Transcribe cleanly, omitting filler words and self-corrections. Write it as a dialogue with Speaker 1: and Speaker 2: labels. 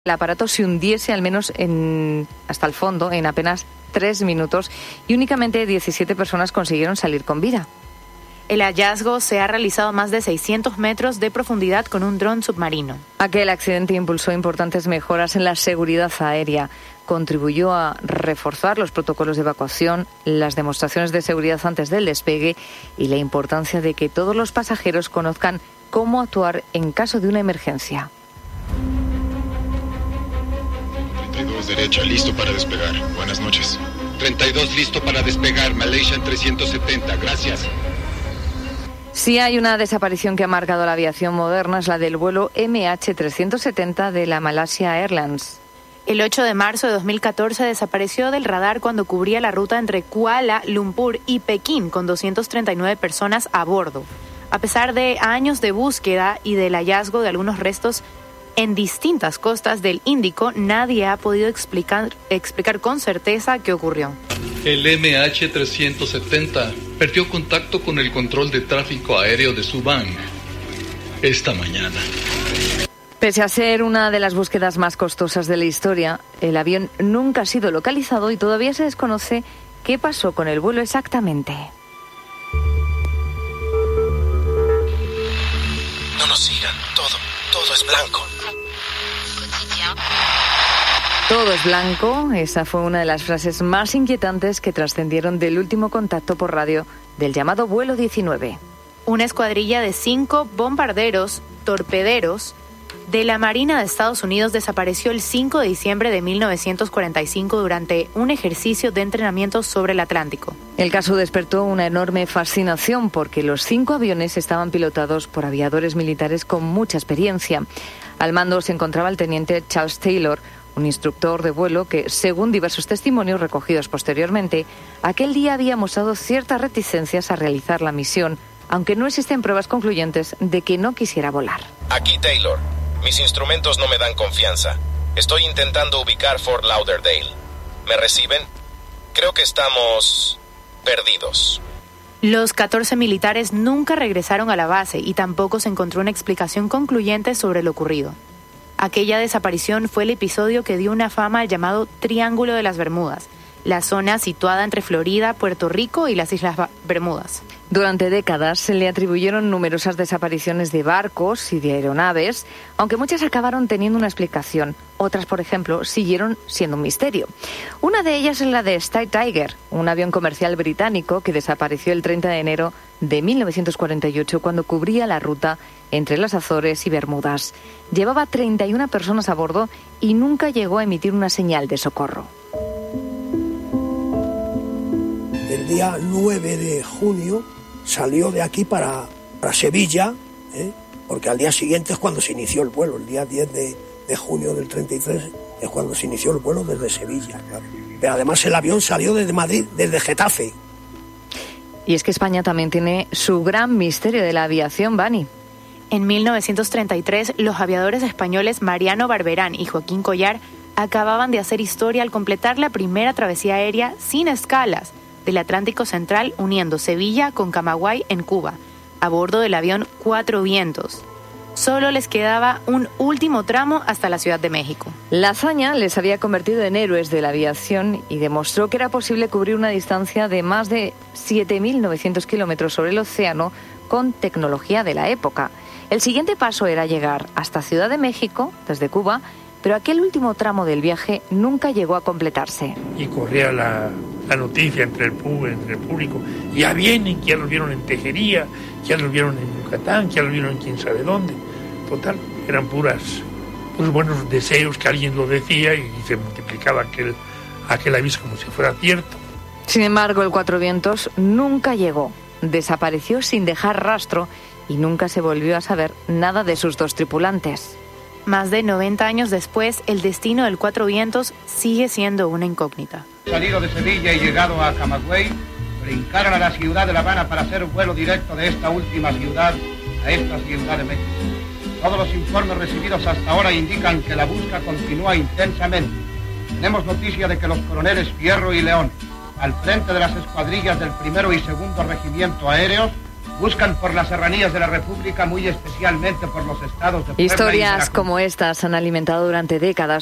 Speaker 1: el aparato se hundiese al menos hasta el fondo en apenas 3 minutos y únicamente 17 personas consiguieron salir con vida.
Speaker 2: El hallazgo se ha realizado a más de 600 metros de profundidad con un dron submarino.
Speaker 1: Aquel accidente impulsó importantes mejoras en la seguridad aérea. Contribuyó a reforzar los protocolos de evacuación, las demostraciones de seguridad antes del despegue y la importancia de que todos los pasajeros conozcan cómo actuar en caso de una emergencia.
Speaker 3: 32 derecha, listo para despegar. Buenas noches.
Speaker 4: 32 listo para despegar. Malaysian 370, gracias.
Speaker 1: Si hay una desaparición que ha marcado la aviación moderna, es la del vuelo MH370 de la Malaysia Airlines.
Speaker 2: El 8 de marzo de 2014 desapareció del radar cuando cubría la ruta entre Kuala Lumpur y Pekín con 239 personas a bordo. A pesar de años de búsqueda y del hallazgo de algunos restos en distintas costas del Índico, nadie ha podido explicar con certeza qué ocurrió.
Speaker 5: El MH370 perdió contacto con el control de tráfico aéreo de Subang esta mañana.
Speaker 1: Pese a ser una de las búsquedas más costosas de la historia, el avión nunca ha sido localizado y todavía se desconoce qué pasó con el vuelo exactamente.
Speaker 6: No nos sigan, todo es blanco.
Speaker 1: Todo es blanco, esa fue una de las frases más inquietantes que trascendieron del último contacto por radio del llamado vuelo 19.
Speaker 2: Una escuadrilla de 5 bombarderos, torpederos, de la Marina de Estados Unidos desapareció el 5 de diciembre de 1945 durante un ejercicio de entrenamiento sobre el Atlántico.
Speaker 1: El caso despertó una enorme fascinación porque los 5 aviones estaban pilotados por aviadores militares con mucha experiencia. Al mando se encontraba el teniente Charles Taylor, un instructor de vuelo que, según diversos testimonios recogidos posteriormente, aquel día había mostrado ciertas reticencias a realizar la misión, aunque no existen pruebas concluyentes de que no quisiera volar.
Speaker 6: Aquí Taylor. Mis instrumentos no me dan confianza. Estoy intentando ubicar Fort Lauderdale. ¿Me reciben? Creo que estamos perdidos.
Speaker 2: Los 14 militares nunca regresaron a la base y tampoco se encontró una explicación concluyente sobre lo ocurrido. Aquella desaparición fue el episodio que dio una fama al llamado Triángulo de las Bermudas, la zona situada entre Florida, Puerto Rico y las Islas Bermudas.
Speaker 1: Durante décadas se le atribuyeron numerosas desapariciones de barcos y de aeronaves, aunque muchas acabaron teniendo una explicación. Otras, por ejemplo, siguieron siendo un misterio. Una de ellas es la de Sky Tiger, un avión comercial británico que desapareció el 30 de enero de 1948 cuando cubría la ruta entre las Azores y Bermudas. Llevaba 31 personas a bordo y nunca llegó a emitir una señal de socorro.
Speaker 7: El día 9 de junio salió de aquí para Sevilla, porque al día siguiente es cuando se inició el vuelo. El día 10 de junio del 33 es cuando se inició el vuelo desde Sevilla. Claro. Pero además el avión salió desde Madrid, desde Getafe.
Speaker 1: Y es que España también tiene su gran misterio de la aviación, Bani.
Speaker 2: En 1933, los aviadores españoles Mariano Barberán y Joaquín Collar acababan de hacer historia al completar la primera travesía aérea sin escalas del Atlántico Central uniendo Sevilla con Camagüey en Cuba, a bordo del avión Cuatro Vientos. Solo les quedaba un último tramo hasta la Ciudad de México.
Speaker 1: La hazaña les había convertido en héroes de la aviación y demostró que era posible cubrir una distancia de más de 7.900 kilómetros sobre el océano con tecnología de la época. El siguiente paso era llegar hasta Ciudad de México, desde Cuba, pero aquel último tramo del viaje nunca llegó a completarse.
Speaker 8: Y corría la noticia entre el público. Ya vienen, que ya los vieron en Tejería, que ya los vieron en Yucatán, que ya los vieron en quién sabe dónde. Total, eran puros buenos deseos que alguien lo decía y se multiplicaba aquel aviso como si fuera cierto.
Speaker 1: Sin embargo, el Cuatro Vientos nunca llegó. Desapareció sin dejar rastro y nunca se volvió a saber nada de sus 2 tripulantes.
Speaker 2: Más de 90 años después, el destino del Cuatro Vientos sigue siendo una incógnita.
Speaker 9: Salido de Sevilla y llegado a Camagüey, brincaron a la ciudad de La Habana para hacer un vuelo directo de esta última ciudad a esta Ciudad de México. Todos los informes recibidos hasta ahora indican que la búsqueda continúa intensamente. Tenemos noticia de que los coroneles Fierro y León, al frente de las escuadrillas del 1º y 2º Regimiento Aéreos, buscan por las serranías de la República, muy especialmente por los estados de Puebla y
Speaker 1: Historias
Speaker 9: Veracruz.
Speaker 1: como estas han alimentado durante décadas